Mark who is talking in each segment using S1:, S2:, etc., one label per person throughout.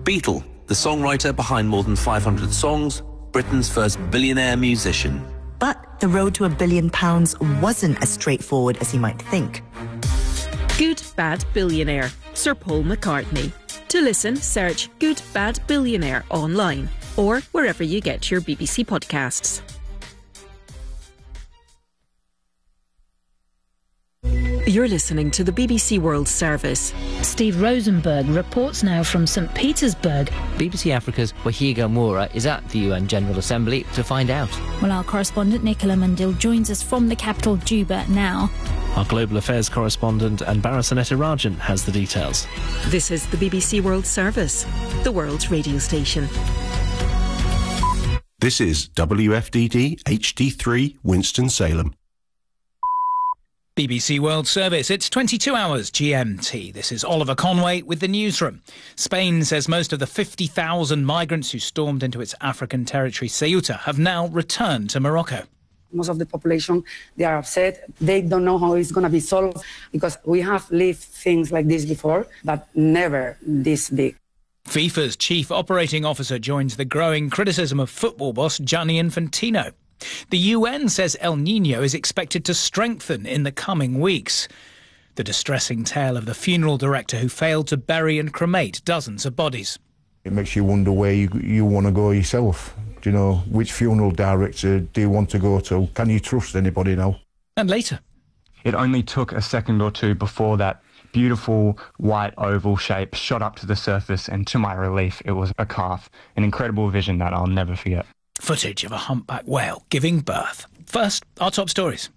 S1: Beatle, the songwriter behind more than 500 songs, Britain's first billionaire musician.
S2: But the road to £1 billion wasn't as straightforward as you might think.
S3: Good Bad Billionaire, Sir Paul McCartney. To listen, search Good Bad Billionaire online or wherever you get your BBC podcasts. You're listening to the BBC World Service.
S4: Steve Rosenberg reports now from St Petersburg.
S5: BBC Africa's Wahiga Moura is at the UN General Assembly to find out.
S6: Well, our correspondent Nicola Mundil joins us from the capital, Juba, now.
S7: Our Global Affairs correspondent Anbara Sanetarajan has the details.
S3: This is the BBC World Service, the world's radio station.
S8: This is WFDD HD3 Winston-Salem.
S9: BBC World Service. It's 22 hours GMT. This is Oliver Conway with the newsroom. Spain says most of the 50,000 migrants who stormed into its African territory, Ceuta, have now returned to Morocco.
S10: Most of the population, they are upset. They don't know how it's going to be solved because we have lived things like this before, but never this big.
S9: FIFA's chief operating officer joins the growing criticism of football boss Gianni Infantino. The UN says El Niño is expected to strengthen in the coming weeks. The distressing tale of the funeral director who failed to bury and cremate dozens of bodies.
S11: It makes you wonder where you want to go yourself. Do you know, which funeral director do you want to go to? Can you trust anybody now?
S9: And later.
S12: It only took a second or two before that beautiful white oval shape shot up to the surface, and to my relief, it was a calf. An incredible vision that I'll never forget.
S9: Footage of a humpback whale giving birth. First, our top stories.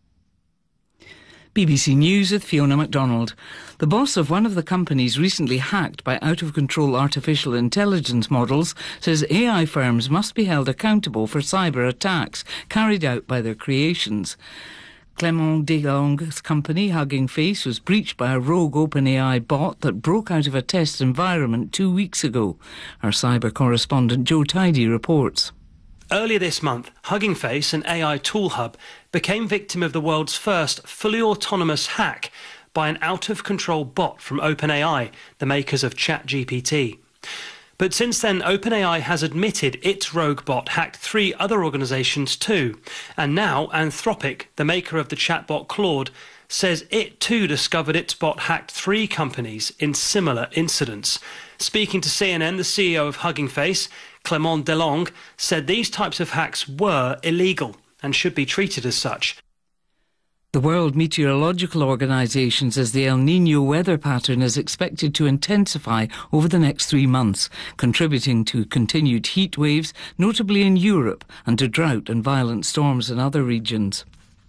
S13: BBC News with Fiona MacDonald. The boss of one of the companies recently hacked by out-of-control artificial intelligence models says AI firms must be held accountable for cyber attacks carried out by their creations. Clément Delong's company, Hugging Face, was breached by a rogue OpenAI bot that broke out of a test environment 2 weeks ago. Our cyber correspondent Joe Tidy reports.
S14: Earlier this month, Hugging Face, an AI tool hub, became victim of the world's first fully autonomous hack by an out-of-control bot from OpenAI, the makers of ChatGPT. But since then, OpenAI has admitted its rogue bot hacked 3 other organisations too. And now Anthropic, the maker of the chatbot Claude, says it too discovered its bot hacked 3 companies in similar incidents. Speaking to CNN, the CEO of Hugging Face, Clément Delong, said these types of hacks were illegal and should be treated as such.
S13: The World Meteorological Organization says the El Niño weather pattern is expected to intensify over the next 3 months, contributing to continued heat waves, notably in Europe, and to drought and violent storms in other regions.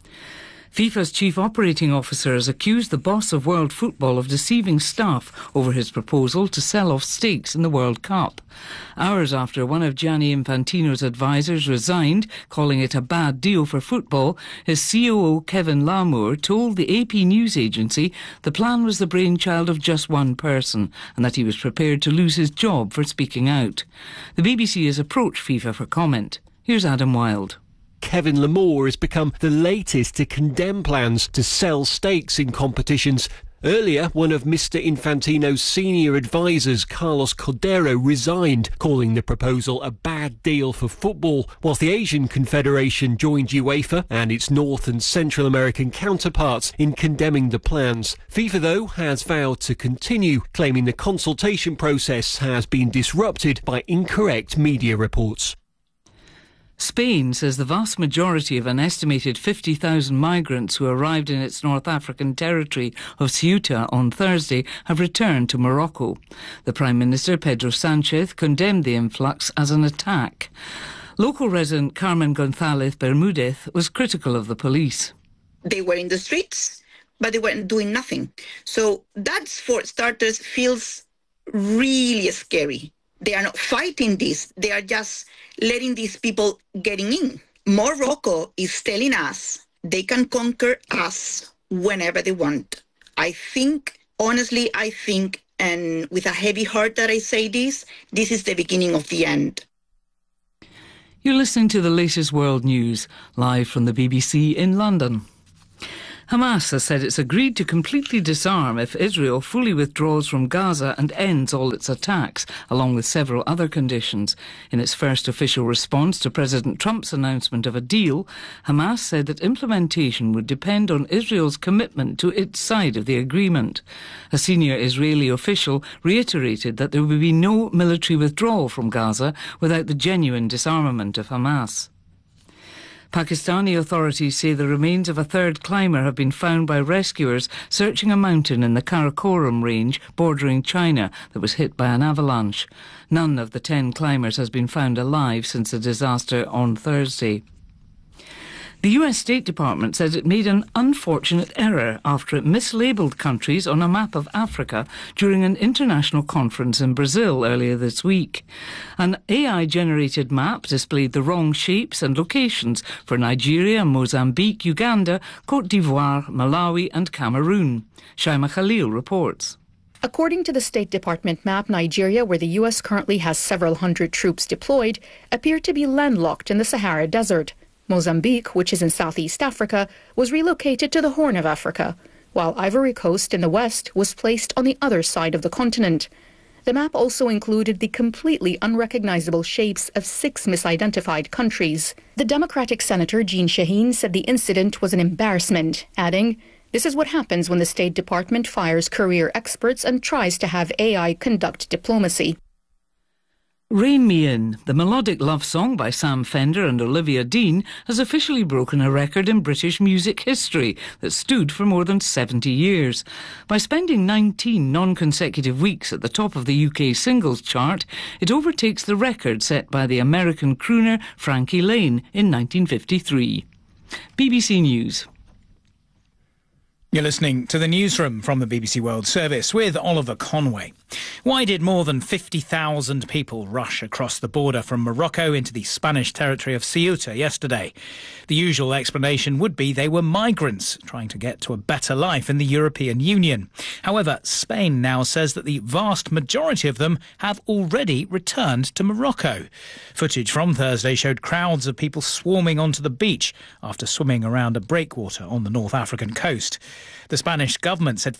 S13: FIFA's chief operating officer has accused the boss of world football of deceiving staff over his proposal to sell off stakes in the World Cup. Hours after one of Gianni Infantino's advisers resigned, calling it a bad deal for football, his COO Kevin Lamour told the AP news agency the plan was the brainchild of just one person and that he was prepared to lose his job for speaking out. The BBC has approached FIFA for comment. Here's Adam Wilde.
S15: Kevin Lamour has become the latest to condemn plans to sell stakes in competitions. Earlier, one of Mr. Infantino's senior advisers, Carlos Cordero, resigned, calling the proposal a bad deal for football, whilst the Asian Confederation joined UEFA and its North and Central American counterparts in condemning the plans. FIFA, though, has vowed to continue, claiming the consultation process has been disrupted by incorrect media reports.
S13: Spain says the vast majority of an estimated 50,000 migrants who arrived in its North African territory of Ceuta on Thursday have returned to Morocco. The Prime Minister, Pedro Sánchez, condemned the influx as an attack. Local resident Carmen González Bermúdez was critical of the police.
S16: They were in the streets, but they weren't doing nothing. So that, for starters, feels really scary. They are not fighting this. They are just letting these people getting in. Morocco is telling us they can conquer us whenever they want. I think, and with a heavy heart that I say this is the beginning of the end.
S13: You're listening to the latest world news, live from the BBC in London. Hamas has said it's agreed to completely disarm if Israel fully withdraws from Gaza and ends all its attacks, along with several other conditions. In its first official response to President Trump's announcement of a deal, Hamas said that implementation would depend on Israel's commitment to its side of the agreement. A senior Israeli official reiterated that there would be no military withdrawal from Gaza without the genuine disarmament of Hamas. Pakistani authorities say the remains of a third climber have been found by rescuers searching a mountain in the Karakoram range bordering China that was hit by an avalanche. None of the 10 climbers has been found alive since the disaster on Thursday. The US State Department says it made an unfortunate error after it mislabelled countries on a map of Africa during an international conference in Brazil earlier this week. An AI-generated map displayed the wrong shapes and locations for Nigeria, Mozambique, Uganda, Côte d'Ivoire, Malawi and Cameroon. Shaima Khalil reports.
S17: According to the State Department map, Nigeria, where the U.S. currently has several hundred troops deployed, appeared to be landlocked in the Sahara Desert. Mozambique, which is in Southeast Africa, was relocated to the Horn of Africa, while Ivory Coast in the west was placed on the other side of the continent. The map also included the completely unrecognizable shapes of 6 misidentified countries. The Democratic Senator Jeanne Shaheen said the incident was an embarrassment, adding, "This is what happens when the State Department fires career experts and tries to have AI conduct diplomacy."
S13: Rain Me In, the melodic love song by Sam Fender and Olivia Dean, has officially broken a record in British music history that stood for more than 70 years. By spending 19 non-consecutive weeks at the top of the UK singles chart, it overtakes the record set by the American crooner Frankie Lane in 1953. BBC News.
S9: You're listening to the newsroom from the BBC World Service with Oliver Conway. Why did more than 50,000 people rush across the border from Morocco into the Spanish territory of Ceuta yesterday? The usual explanation would be they were migrants trying to get to a better life in the European Union. However, Spain now says that the vast majority of them have already returned to Morocco. Footage from Thursday showed crowds of people swarming onto the beach after swimming around a breakwater on the North African coast. The Spanish government said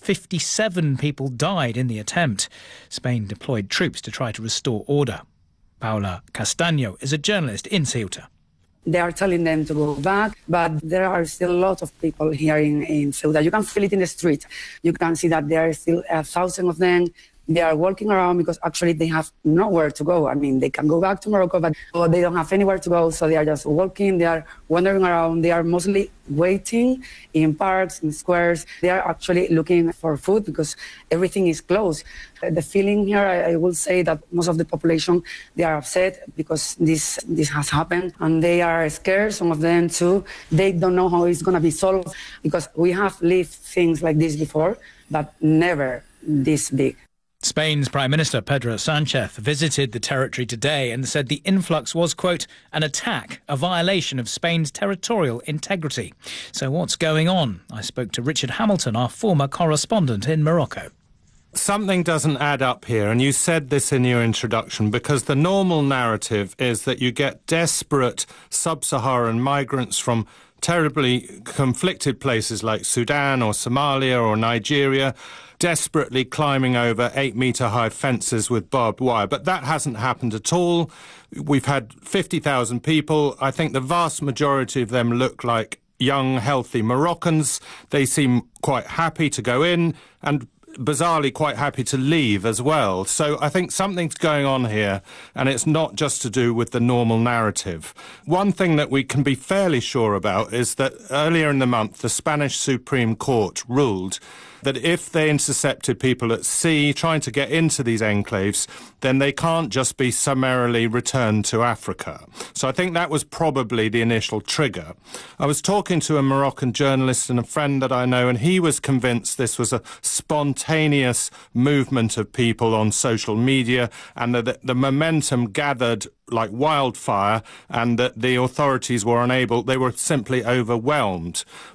S9: 57 people died in the attempt. Spain deployed troops to try to restore order. Paula Castaño is a journalist in Ceuta.
S10: They are telling them to go back, but there are still a lot of people here in Ceuta. You can feel it in the street. You can see that there are still 1,000 of them. They are walking around because actually they have nowhere to go. I mean, they can go back to Morocco, but they don't have anywhere to go. So they are just walking. They are wandering around. They are mostly waiting in parks, in squares. They are actually looking for food because everything is closed. The feeling here, I will say that most of the population, they are upset because this has happened. And they are scared, some of them too. They don't know how it's going to be solved because we have lived things like this before, but never this big.
S9: Spain's Prime Minister Pedro Sánchez visited the territory today and said the influx was, quote, an attack, a violation of Spain's territorial integrity. So what's going on? I spoke to Richard Hamilton, our former correspondent in Morocco.
S18: Something doesn't add up here, and you said this in your introduction, because the normal narrative is that you get desperate sub-Saharan migrants from terribly conflicted places like Sudan or Somalia or Nigeria, desperately climbing over 8-metre-high fences with barbed wire. But that hasn't happened at all. We've had 50,000 people. I think the vast majority of them look like young, healthy Moroccans. They seem quite happy to go in and bizarrely quite happy to leave as well. So I think something's going on here, and it's not just to do with the normal narrative. One thing that we can be fairly sure about is that earlier in the month, the Spanish Supreme Court ruled that if they intercepted people at sea trying to get into these enclaves, then they can't just be summarily returned to Africa. So I think that was probably the initial trigger. I was talking to a Moroccan journalist and a friend that I know, and he was convinced this was a spontaneous movement of people on social media, and that the momentum gathered like wildfire, and that the authorities were unable, they were simply overwhelmed. But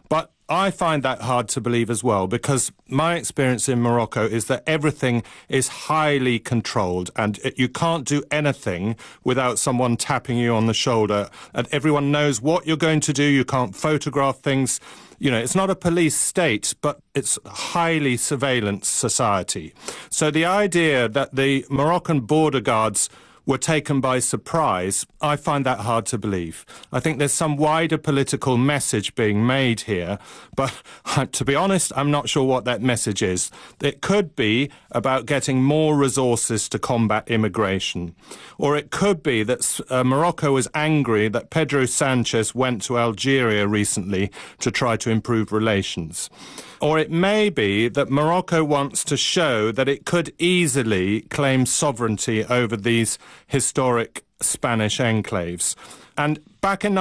S18: I find that hard to believe as well, because my experience in Morocco is that everything is highly controlled and you can't do anything without someone tapping you on the shoulder, and everyone knows what you're going to do. You can't photograph things. You know, it's not a police state, but it's a highly surveillance society. So the idea that the Moroccan border guards were taken by surprise, I find that hard to believe. I think there's some wider political message being made here, but to be honest, I'm not sure what that message is. It could be about getting more resources to combat immigration, or it could be that Morocco was angry that Pedro Sanchez went to Algeria recently to try to improve relations. Or it may be that Morocco wants to show that it could easily claim sovereignty over these historic Spanish enclaves. And back in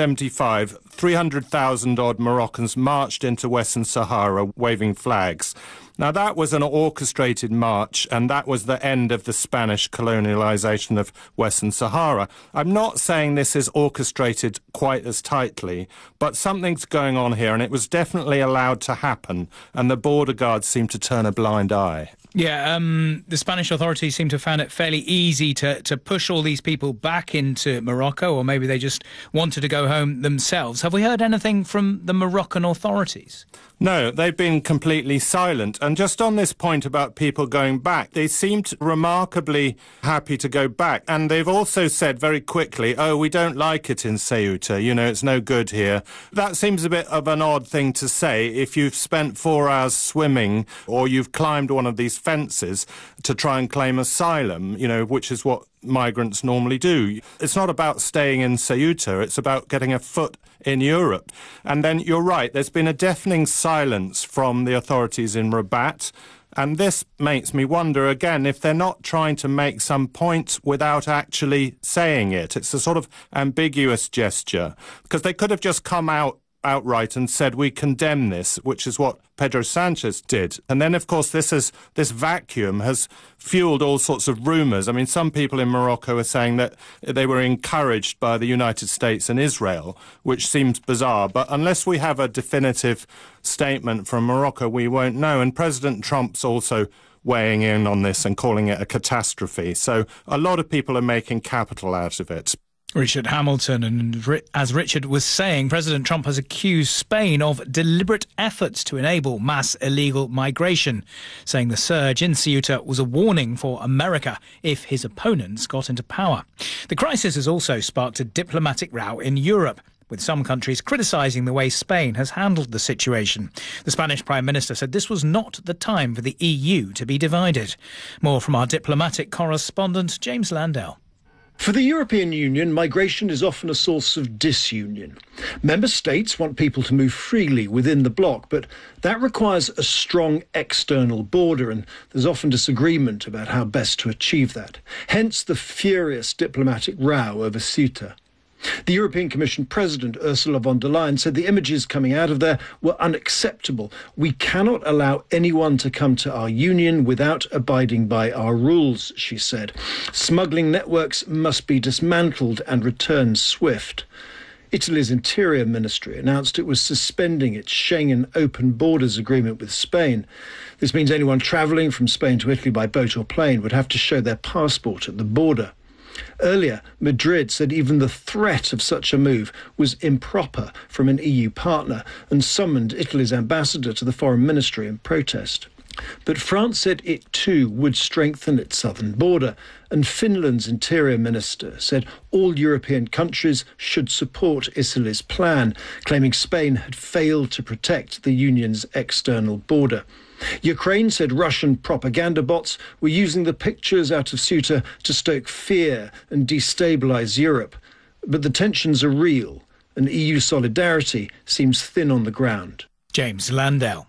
S18: 1975, 300,000 odd Moroccans marched into Western Sahara waving flags. Now, that was an orchestrated march, and that was the end of the Spanish colonialization of Western Sahara. I'm not saying this is orchestrated quite as tightly, but something's going on here, and it was definitely allowed to happen, and the border guards seem to turn a blind eye.
S9: Yeah, the Spanish authorities seem to have found it fairly easy to push all these people back into Morocco, or maybe they just wanted to go home themselves. Have we heard anything from the Moroccan authorities?
S18: No, they've been completely silent. And just on this point about people going back, they seemed remarkably happy to go back. And they've also said very quickly, oh, we don't like it in Ceuta, you know, it's no good here. That seems a bit of an odd thing to say if you've spent 4 hours swimming or you've climbed one of these fences to try and claim asylum, you know, which is what migrants normally do. It's not about staying in Ceuta, it's about getting a foot in Europe. And then you're right, there's been a deafening silence from the authorities in Rabat, and this makes me wonder again if they're not trying to make some point without actually saying it. It's a sort of ambiguous gesture, because they could have just come outright and said, we condemn this, which is what Pedro Sanchez did. And then, of course, this vacuum has fueled all sorts of rumours. I mean, some people in Morocco are saying that they were encouraged by the United States and Israel, which seems bizarre. But unless we have a definitive statement from Morocco, we won't know. And President Trump's also weighing in on this and calling it a catastrophe. So a lot of people are making capital out of it.
S9: Richard Hamilton, and as Richard was saying, President Trump has accused Spain of deliberate efforts to enable mass illegal migration, saying the surge in Ceuta was a warning for America if his opponents got into power. The crisis has also sparked a diplomatic row in Europe, with some countries criticising the way Spain has handled the situation. The Spanish Prime Minister said this was not the time for the EU to be divided. More from our diplomatic correspondent, James Landell.
S19: For the European Union, migration is often a source of disunion. Member states want people to move freely within the bloc, but that requires a strong external border, and there's often disagreement about how best to achieve that. Hence the furious diplomatic row over Ceuta. The European Commission President Ursula von der Leyen said the images coming out of there were unacceptable. We cannot allow anyone to come to our union without abiding by our rules, she said. Smuggling networks must be dismantled and returned swift. Italy's Interior Ministry announced it was suspending its Schengen open borders agreement with Spain. This means anyone travelling from Spain to Italy by boat or plane would have to show their passport at the border. Earlier, Madrid said even the threat of such a move was improper from an EU partner and summoned Italy's ambassador to the foreign ministry in protest. But France said it too would strengthen its southern border, and Finland's interior minister said all European countries should support Italy's plan, claiming Spain had failed to protect the union's external border. Ukraine said Russian propaganda bots were using the pictures out of Ceuta to stoke fear and destabilise Europe. But the tensions are real, and EU solidarity seems thin on the ground.
S9: James Landell.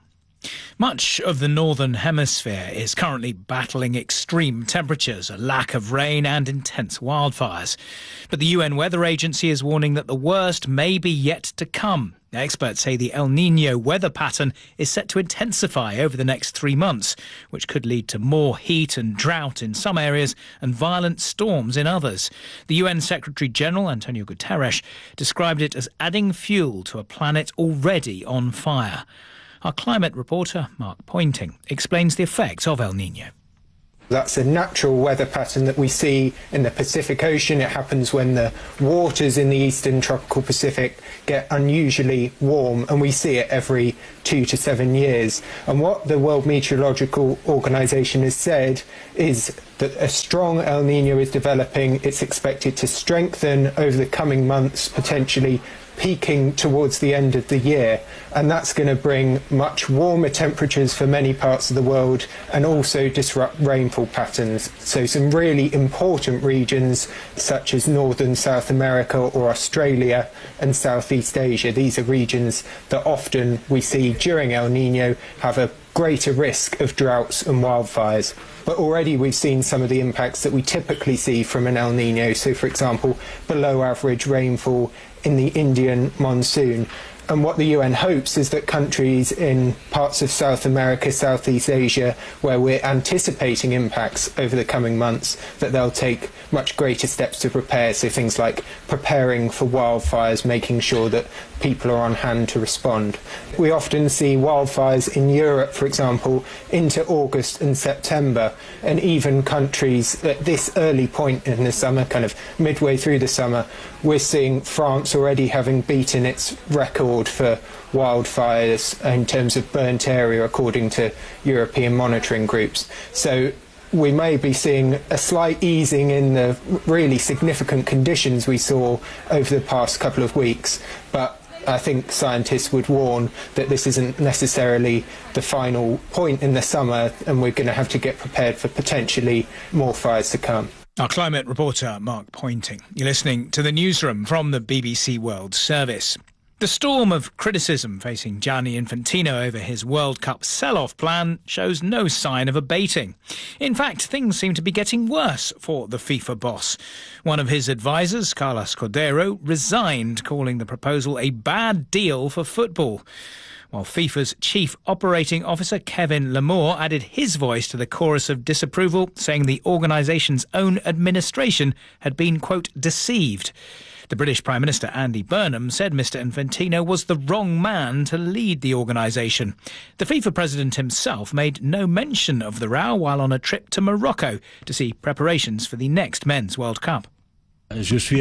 S9: Much of the northern hemisphere is currently battling extreme temperatures, a lack of rain and intense wildfires. But the UN Weather Agency is warning that the worst may be yet to come. Experts say the El Niño weather pattern is set to intensify over the next 3 months, which could lead to more heat and drought in some areas and violent storms in others. The UN Secretary-General, Antonio Guterres, described it as adding fuel to a planet already on fire. Our climate reporter, Mark Pointing, explains the effects of El Niño.
S20: That's a natural weather pattern that we see in the Pacific Ocean. It happens when the waters in the eastern tropical Pacific get unusually warm, and we see it every 2 to 7 years. And what the World Meteorological Organization has said is that a strong El Niño is developing. It's expected to strengthen over the coming months, potentially peaking towards the end of the year, and that's going to bring much warmer temperatures for many parts of the world and also disrupt rainfall patterns. So some really important regions such as northern South America or Australia and Southeast Asia, these are regions that often we see during El Niño have a greater risk of droughts and wildfires. But already we've seen some of the impacts that we typically see from an El Niño. So, for example, below average rainfall in the Indian monsoon. And what the UN hopes is that countries in parts of South America, Southeast Asia, where we're anticipating impacts over the coming months, that they'll take much greater steps to prepare. So things like preparing for wildfires, making sure that people are on hand to respond. We often see wildfires in Europe, for example, into August and September, and even countries at this early point in the summer, kind of midway through the summer, we're seeing France already having beaten its record for wildfires in terms of burnt area, according to European monitoring groups. So we may be seeing a slight easing in the really significant conditions we saw over the past couple of weeks, but I think scientists would warn that this isn't necessarily the final point in the summer, and we're going to have to get prepared for potentially more fires to come.
S9: Our climate reporter, Mark Pointing. You're listening to the newsroom from the BBC World Service. The storm of criticism facing Gianni Infantino over his World Cup sell-off plan shows no sign of abating. In fact, things seem to be getting worse for the FIFA boss. One of his advisers, Carlos Cordero, resigned, calling the proposal a bad deal for football, while FIFA's chief operating officer, Kevin Lamore, added his voice to the chorus of disapproval, saying the organisation's own administration had been, quote, deceived. The British Prime Minister Andy Burnham said Mr Infantino was the wrong man to lead the organisation. The FIFA president himself made no mention of the row while on a trip to Morocco to see preparations for the next Men's World Cup.
S21: I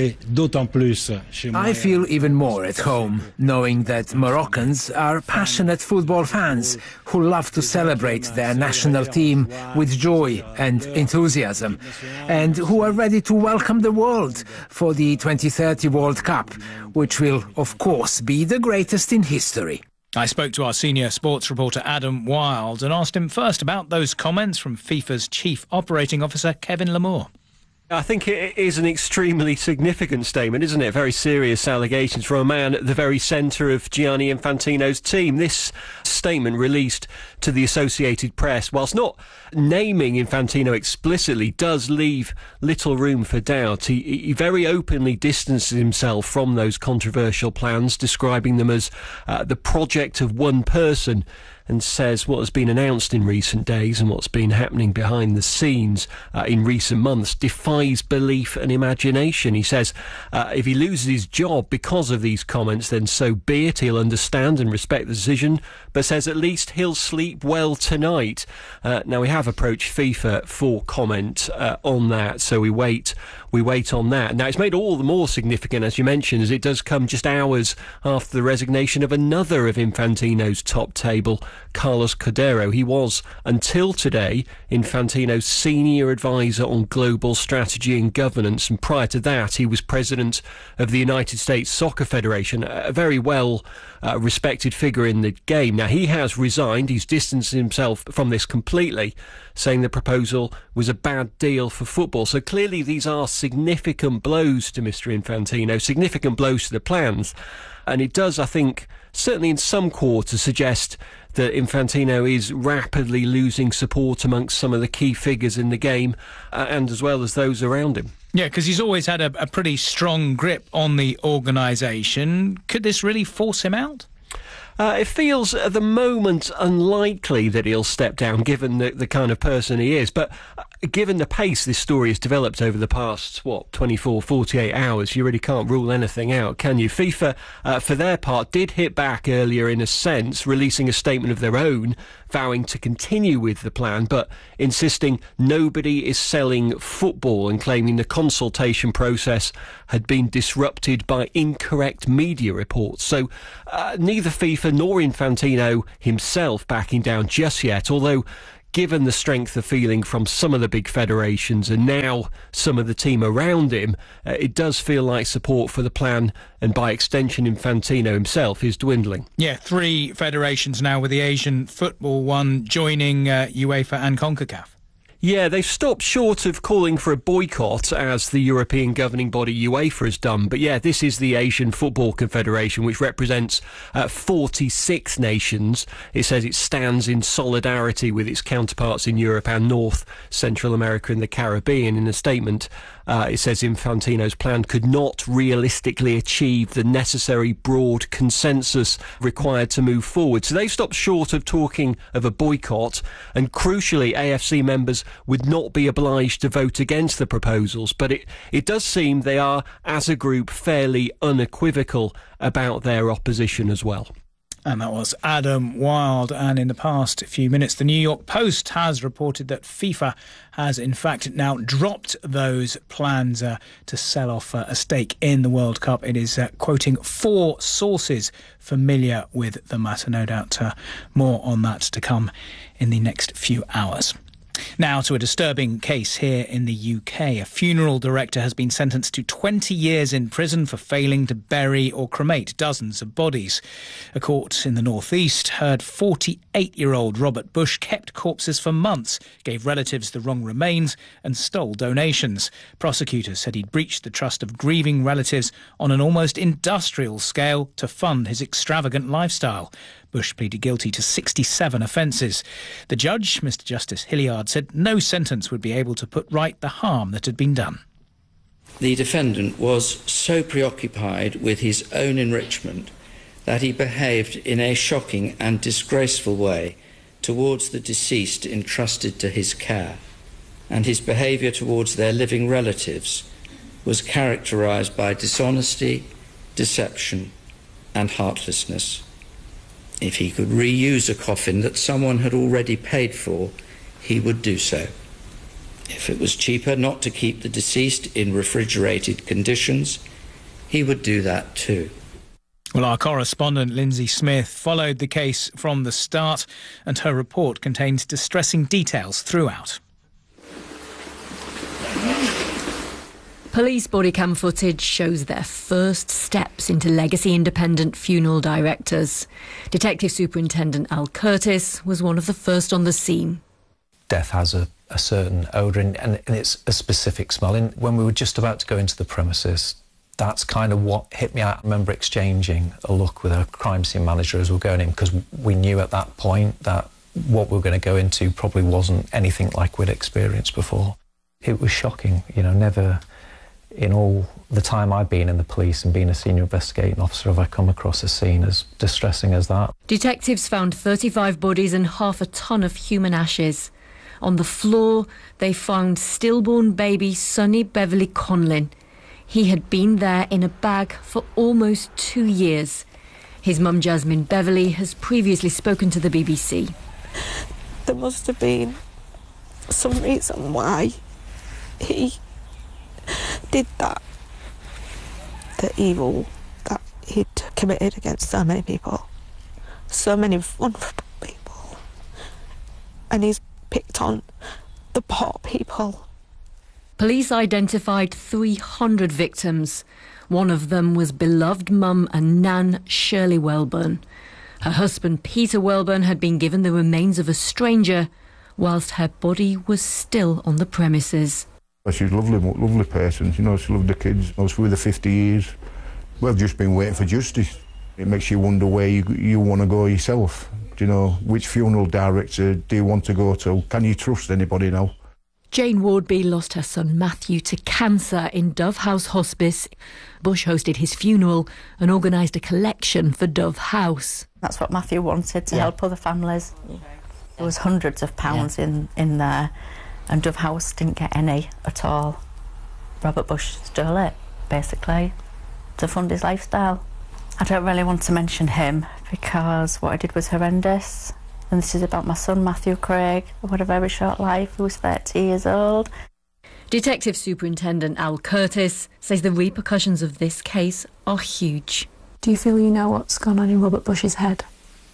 S21: feel even more at home, knowing that Moroccans are passionate football fans who love to celebrate their national team with joy and enthusiasm, and who are ready to welcome the world for the 2030 World Cup, which will, of course, be the greatest in history.
S9: I spoke to our senior sports reporter Adam Wilde and asked him first about those comments from FIFA's chief operating officer, Kevin Lamore.
S15: I think it is an extremely significant statement, isn't it? Very serious allegations from a man at the very centre of Gianni Infantino's team. This statement released to the Associated Press, whilst not naming Infantino explicitly, does leave little room for doubt. He very openly distances himself from those controversial plans, describing them as the project of one person, and says what has been announced in recent days and what's been happening behind the scenes in recent months defies belief and imagination. He says if he loses his job because of these comments, then so be it. He'll understand and respect the decision, but says at least he'll sleep well tonight. Now, we have approached FIFA for comment on that, so we wait on that. Now, it's made all the more significant, as you mentioned, as it does come just hours after the resignation of another of Infantino's top table, Carlos Cordero. He was, until today, Infantino's senior advisor on global strategy and governance, and prior to that he was president of the United States Soccer Federation, a very well respected figure in the game. Now, he has resigned. He's distanced himself from this completely, saying the proposal was a bad deal for football. So clearly these are significant blows to Mr Infantino, significant blows to the plans. And it does, I think, certainly in some quarters, suggest that Infantino is rapidly losing support amongst some of the key figures in the game and as well as those around him.
S9: Yeah, because he's always had a pretty strong grip on the organisation. Could this really force him out?
S15: It feels at the moment unlikely that he'll step down, given the kind of person he is. But given the pace this story has developed over the past, 24, 48 hours, you really can't rule anything out, can you? FIFA, for their part, did hit back earlier in a sense, releasing a statement of their own, vowing to continue with the plan, but insisting nobody is selling football and claiming the consultation process had been disrupted by incorrect media reports. So neither FIFA nor Infantino himself backing down just yet, although given the strength of feeling from some of the big federations and now some of the team around him, it does feel like support for the plan and by extension Infantino himself is dwindling.
S9: Yeah, 3 federations now, with the Asian football one joining UEFA and CONCACAF.
S15: Yeah, they've stopped short of calling for a boycott, as the European governing body UEFA has done. But yeah, this is the Asian Football Confederation, which represents 46 nations. It says it stands in solidarity with its counterparts in Europe and North, Central America and the Caribbean. In a statement, it says Infantino's plan could not realistically achieve the necessary broad consensus required to move forward. So they've stopped short of talking of a boycott, and crucially, AFC members would not be obliged to vote against the proposals. But it does seem they are, as a group, fairly unequivocal about their opposition as well.
S9: And that was Adam Wilde. And in the past few minutes, the New York Post has reported that FIFA has in fact now dropped those plans to sell off a stake in the World Cup. It is quoting 4 sources familiar with the matter. No doubt more on that to come in the next few hours. Now to a disturbing case here in the UK. A funeral director has been sentenced to 20 years in prison for failing to bury or cremate dozens of bodies. A court in the northeast heard 48-year-old Robert Bush kept corpses for months, gave relatives the wrong remains and stole donations. Prosecutors said he'd breached the trust of grieving relatives on an almost industrial scale to fund his extravagant lifestyle. Bush pleaded guilty to 67 offences. The judge, Mr Justice Hilliard, said no sentence would be able to put right the harm that had been done.
S1: The defendant was so preoccupied with his own enrichment that he behaved in a shocking and disgraceful way towards the deceased entrusted to his care, and his behaviour towards their living relatives was characterised by dishonesty, deception and heartlessness. If he could reuse a coffin that someone had already paid for, he would do so. If it was cheaper not to keep the deceased in refrigerated conditions, he would do that too.
S9: Well, our correspondent Lindsay Smith followed the case from the start, and her report contains distressing details throughout.
S22: Police body cam footage shows their first steps into legacy independent funeral directors. Detective Superintendent Al Curtis was one of the first on the scene.
S23: Death has a certain odour and it's a specific smell. And when we were just about to go into the premises, that's kind of what hit me. I remember exchanging a look with a crime scene manager as we were going in, because we knew at that point that what we were going to go into probably wasn't anything like we'd experienced before. It was shocking, never in all the time I've been in the police and being a senior investigating officer have I come across a scene as distressing as that.
S22: Detectives found 35 bodies and half a ton of human ashes. On the floor, they found stillborn baby Sonny Beverly Conlin. He had been there in a bag for almost 2 years. His mum, Jasmine Beverly, has previously spoken to the BBC.
S24: There must have been some reason why he did that. The evil that he'd committed against so many people. So many vulnerable people. And he's picked on the poor people.
S22: Police identified 300 victims. One of them was beloved mum and nan Shirley Welburn. Her husband Peter Welburn had been given the remains of a stranger whilst her body was still on the premises.
S11: She's a lovely person, she loved the kids. I was with her 50 years. We've just been waiting for justice. It makes you wonder where you want to go yourself. Do you know, which funeral director do you want to go to? Can you trust anybody now?
S22: Jane Wardby lost her son Matthew to cancer in Dove House Hospice. Bush hosted his funeral and organised a collection for Dove House.
S2: That's what Matthew wanted, to help other families. There was hundreds of pounds in there, and Dove House didn't get any at all. Robert Bush stole it, basically, to fund his lifestyle. I don't really want to mention him because what I did was horrendous. And this is about my son, Matthew Craig, who had a very short life. He was 30 years old.
S22: Detective Superintendent Al Curtis says the repercussions of this case are huge.
S4: Do you feel you know what's gone on in Robert Bush's head?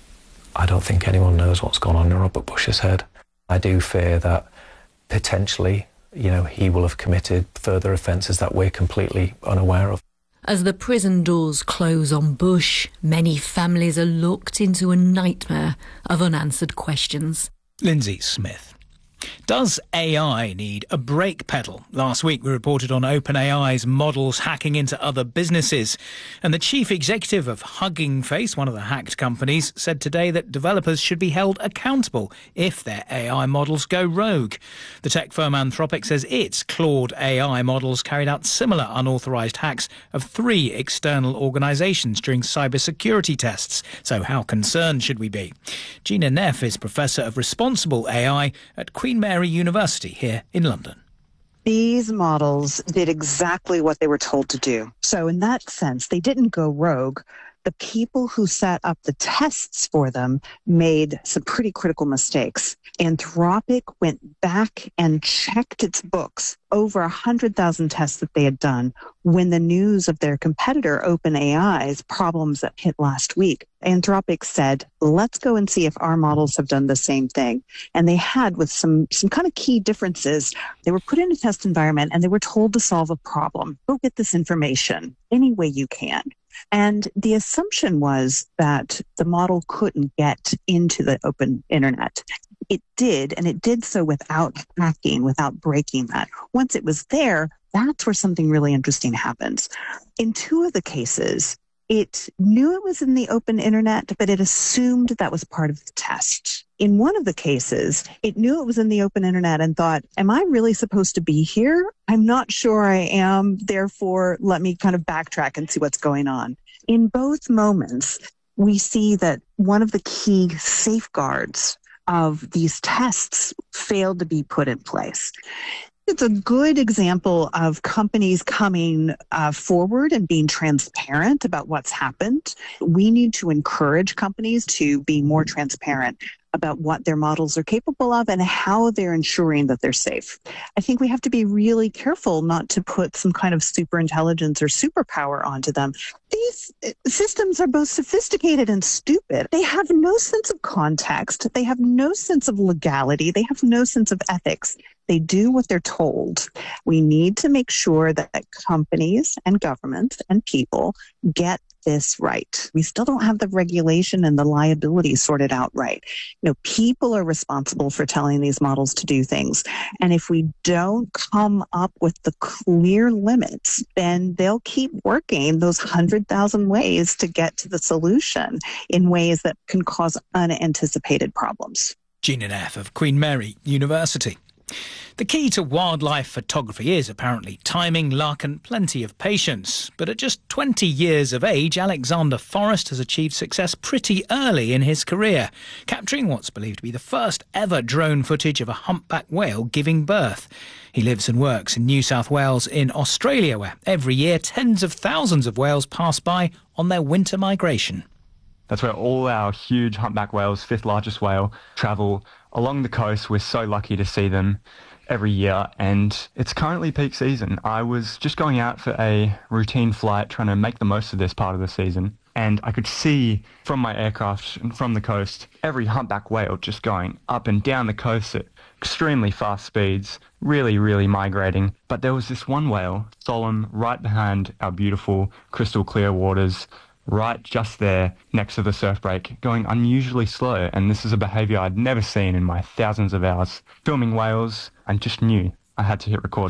S23: I don't think anyone knows what's gone on in Robert Bush's head. I do fear that potentially, he will have committed further offences that we're completely unaware of.
S22: As the prison doors close on Bush, many families are locked into a nightmare of unanswered questions.
S9: Lindsay Smith. Does AI need a brake pedal? Last week we reported on OpenAI's models hacking into other businesses. And the chief executive of Hugging Face, one of the hacked companies, said today that developers should be held accountable if their AI models go rogue. The tech firm Anthropic says its Claude AI models carried out similar unauthorised hacks of 3 external organisations during cybersecurity tests. So how concerned should we be? Gina Neff is Professor of Responsible AI at Queen Mary University here in London.
S5: These models did exactly what they were told to do. So in that sense, they didn't go rogue. The people who set up the tests for them made some pretty critical mistakes. Anthropic went back and checked its books, over 100,000 tests that they had done, when the news of their competitor, OpenAI's problems that hit last week. Anthropic said, let's go and see if our models have done the same thing. And they had, with some kind of key differences. They were put in a test environment and they were told to solve a problem. Go get this information any way you can. And the assumption was that the model couldn't get into the open internet. It did, and it did so without hacking, without breaking that. Once it was there, that's where something really interesting happens. In 2 of the cases, it knew it was in the open internet, but it assumed that was part of the test. In one of the cases, it knew it was in the open internet and thought, am I really supposed to be here? I'm not sure I am. Therefore, let me kind of backtrack and see what's going on. In both moments, we see that one of the key safeguards of these tests failed to be put in place. It's a good example of companies coming forward and being transparent about what's happened. We need to encourage companies to be more transparent about what their models are capable of and how they're ensuring that they're safe. I think we have to be really careful not to put some kind of super intelligence or superpower onto them. These systems are both sophisticated and stupid. They have no sense of context. They have no sense of legality. They have no sense of ethics. They do what they're told. We need to make sure that companies and governments and people get this right. We still don't have the regulation and the liability sorted out right. People are responsible for telling these models to do things. And if we don't come up with the clear limits, then they'll keep working those 100,000 ways to get to the solution in ways that can cause unanticipated problems.
S9: Gina Neff of Queen Mary University. The key to wildlife photography is apparently timing, luck and plenty of patience. But at just 20 years of age, Alexander Forrest has achieved success pretty early in his career, capturing what's believed to be the first ever drone footage of a humpback whale giving birth. He lives and works in New South Wales in Australia, where every year tens of thousands of whales pass by on their winter migration.
S12: That's where all our huge humpback whales, 5th largest whale, travel along the coast. We're so lucky to see them every year, and it's currently peak season. I was just going out for a routine flight trying to make the most of this part of the season, and I could see from my aircraft and from the coast every humpback whale just going up and down the coast at extremely fast speeds, really migrating. But there was this one whale, solemn, right behind our beautiful crystal clear waters, right just there next to the surf break, going unusually slow. And this is a behaviour I'd never seen in my thousands of hours filming whales. I just knew I had to hit record.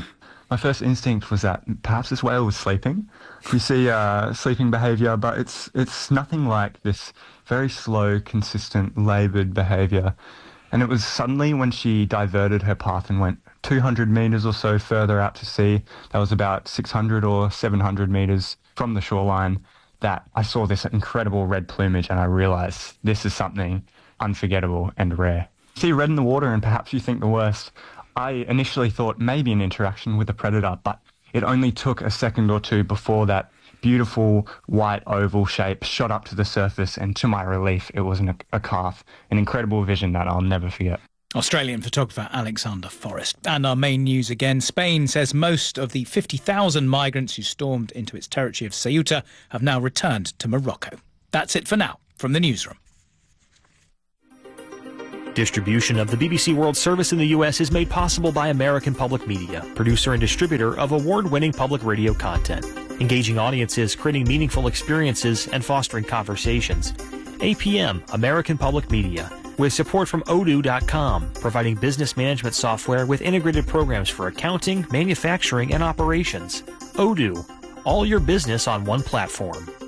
S12: My first instinct was that perhaps this whale was sleeping. We see sleeping behaviour, but it's nothing like this very slow, consistent, laboured behaviour. And it was suddenly when she diverted her path and went 200 metres or so further out to sea, that was about 600 or 700 metres from the shoreline, that I saw this incredible red plumage and I realised this is something unforgettable and rare. See red in the water and perhaps you think the worst. I initially thought maybe an interaction with a predator, but it only took a second or two before that beautiful white oval shape shot up to the surface, and to my relief it wasn't a calf. An incredible vision that I'll never forget.
S9: Australian photographer Alexander Forrest. And our main news again. Spain says most of the 50,000 migrants who stormed into its territory of Ceuta have now returned to Morocco. That's it for now from the newsroom.
S3: Distribution of the BBC World Service in the U.S. is made possible by American Public Media, producer and distributor of award-winning public radio content, engaging audiences, creating meaningful experiences, and fostering conversations. APM, American Public Media, with support from Odoo.com, providing business management software with integrated programs for accounting, manufacturing, and operations. Odoo, all your business on one platform.